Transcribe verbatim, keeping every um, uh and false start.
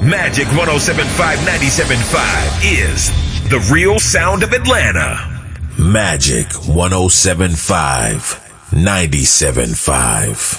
Magic one oh seven point five, ninety-seven point five is the real sound of Atlanta. Magic one oh seven point five, ninety-seven point five.